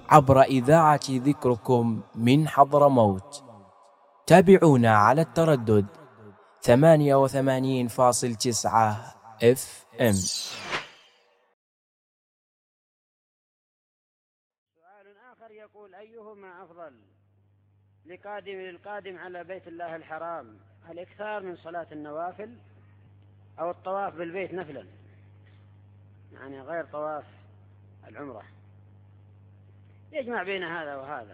عبر إذاعة ذكركم من حضرموت. تابعونا على التردد 88.9 FM. سؤال آخر يقول: أيهما أفضل للقادم على بيت الله الحرام، الإكثار من صلاة النوافل أو الطواف بالبيت نفلا، يعني غير طواف العمرة؟ يجمع بين هذا وهذا،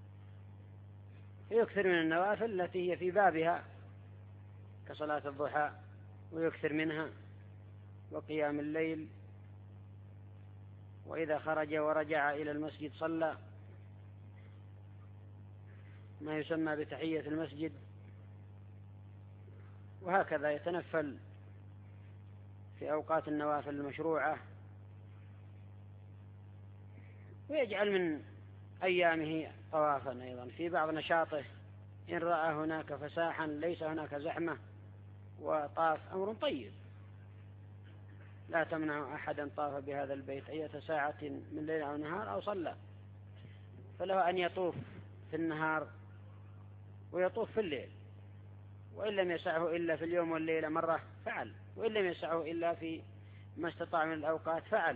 يكثر من النوافل التي هي في بابها كصلاة الضحى، ويكثر منها وقيام الليل، وإذا خرج ورجع إلى المسجد صلى ما يسمى بتحية المسجد، وهكذا يتنفل في أوقات النوافل المشروعة، ويجعل من أيامه طوافا أيضا في بعض نشاطه. إن رأى هناك فساحا ليس هناك زحمة وطاف، أمر طيب، لا تمنع أحدا طاف بهذا البيت أي ساعة من ليل أو نهار أو صلى، فله أن يطوف في النهار ويطوف في الليل، وإن لم يسعه إلا في اليوم والليلة مرة فعل، وإن لم يسعه إلا في ما استطاع من الأوقات فعل،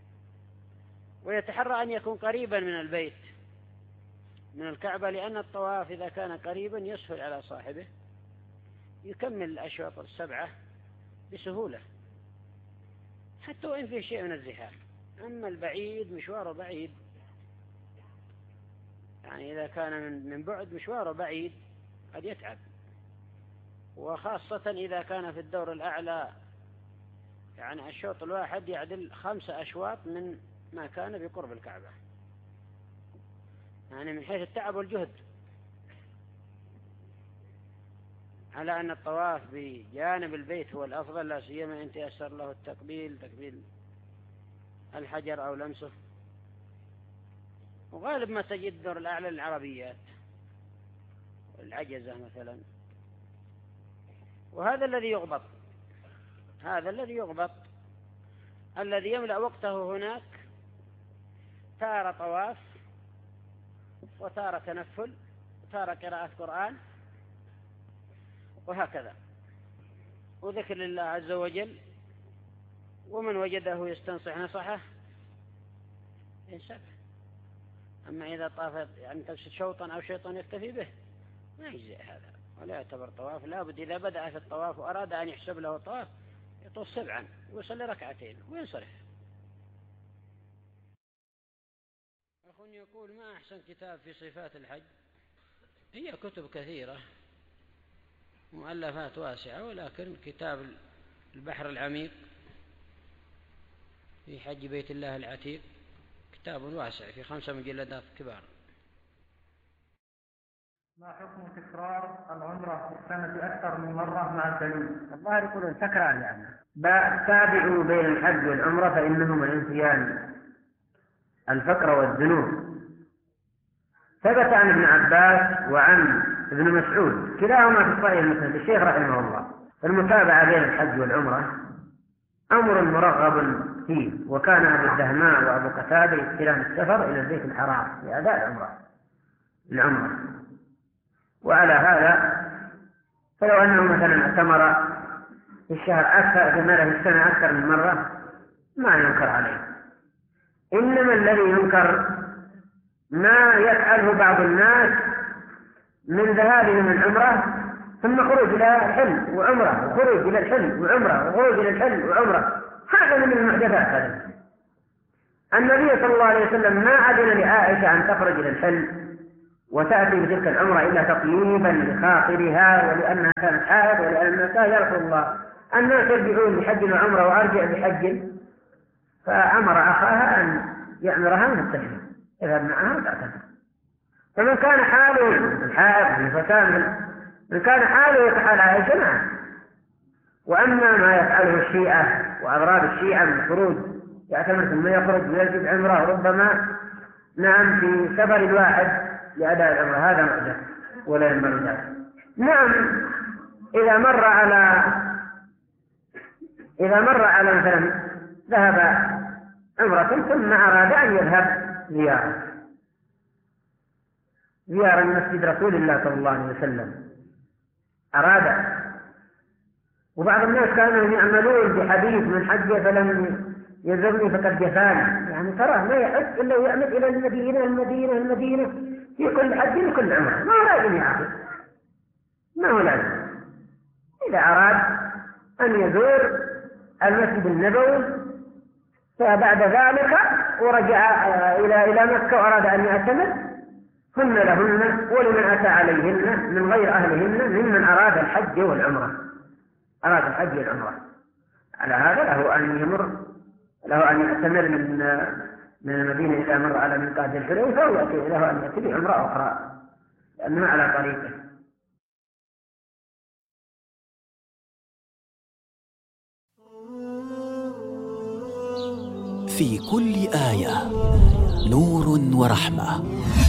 ويتحرى أن يكون قريبا من البيت من الكعبة، لأن الطواف إذا كان قريبا يسهل على صاحبه، يكمل الأشواط السبعة بسهولة حتى وإن فيه شيء من الزحام. أما البعيد مشواره بعيد، يعني إذا كان من بعد مشواره بعيد قد يتعب، وخاصة إذا كان في الدور الأعلى، يعني الشوط الواحد يعدل 5 أشواط من ما كان بقرب الكعبة، يعني من حيث التعب والجهد، على أن الطواف بجانب البيت هو الأفضل، لا سيما إن تيسر له تقبيل الحجر أو لمسه. وغالب ما تجد الدور الأعلى للعربيات والعجزة مثلا، وهذا الذي يغبط، الذي يملأ وقته هناك تارة طواف وتارة تنفل وتارة قراءة قرآن وهكذا، وذكر لله عز وجل، ومن وجده يستنصح نصحه ينسف. أما إذا طافت يعني تفسد شوطا أو شيطان يكتفي به ما يجزئ هذا، ولا يعتبر طواف. لابد إذا بدأ في الطواف وأراد أن يحسب له طواف يطوف 7 ويصلي 2 ركعتين وينصرف. أخ يقول: ما أحسن كتاب في صفات الحج؟ هي كتب كثيرة، مؤلفات واسعة، ولكن كتاب البحر العميق في حج بيت الله العتيق كتاب واسع في 5 مجلدات كبار. ما حكم تكرار العمرة في السنة أكثر من مرة مع الدليل؟ الظاهر يقولون تكرار، يعني تابعوا بين الحج والعمرة فإنهما ينفيان الفقر والذنوب. ثبت عن ابن عباس وعن ابن مسعود كلاهما في صحيح مسند الشيخ رحمه الله المتابعة بين الحج والعمرة أمر مرغب فيه، وكان أبو الدهماء وأبو قتادة يكثران السفر إلى البيت الحرام لأداء العمرة. وعلى هذا فلو أنه مثلا اعتمر في الشهر أكثر في السنة أكثر من مرة ما ينكر عليه، إنما الذي ينكر ما يفعله بعض الناس من ذهابهم العمرة ثم خروج إلى الحل وعمرة وخروج إلى الحل وعمرة وخروج إلى الحل وعمرة، هذا من المحدثات. هذا النبي صلى الله عليه وسلم ما أذن لعائشة أن تخرج إلى الحل وتأتي بتلك العمرة إلا تطييبا لخاطرها، ولأنها كانت حائض، ولأنها كان يرسل الله الناس يرجعون بحج وعمرة وأرجع بحج، فأمر أخاها أن يأمرها من التشريع إذا معها وتعتمر. فمن كان حاله الحائض من كان حاله كحال عائشة معه. وأما ما يفعله الشيعة وأضراب الشيعة من الخروج يعتمر ثم يخرج ويجب عمره، ربما نعم في سفر الواحد لأداء العمرة، هذا محدث ولا ينبغي ذلك. نعم إذا مر على مثلا ذهب عمرة ثم أراد أن يذهب زيارة زيارة مسجد رسول الله صلى الله عليه وسلم أراد. وبعض الناس كانوا يعملون بحديث من حجه فلم يزرني فقد جفاني، يعني تراه ما يحج إلا يعمد إلى المدينة في كل حج وكل عمره، ما هو لازم يعقد، ما هو لازم. إذا أراد أن يزور المسجد النبوي فبعد ذلك ورجع إلى مكة وأراد أن يعتمر هن لهن ولمن أتى عليهن من غير أهلهن ممن أراد الحج والعمرة. على هذا له أن يعتمر من المدينة إذا مر على ميقات الحليفة، له أن يأتي بعمرة أخرى لأنها على طريقه. في كل آية نور ورحمة.